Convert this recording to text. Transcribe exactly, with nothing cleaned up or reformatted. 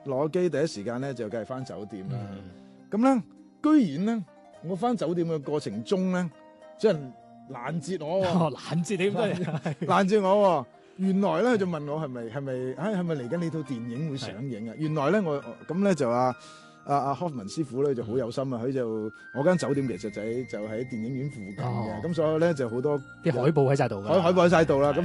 攞機第一時間咧就梗係翻酒店啦。 嗯咁咧、居然咧，我翻酒店嘅過程中咧，有人攔截我喎、 哦，攔截你咁多人， 攔住我喎。原來咧佢就問我係咪係咪唉係咪嚟緊呢套電影會上映啊？原來咧我咁咧就啊啊啊 Hoffman 師傅咧就好有心啊，佢就我間酒店其實就喺就喺電影院附近嘅，咁、 哦所以咧就好多啲海報喺晒度㗎， 海海報喺晒度啦。咁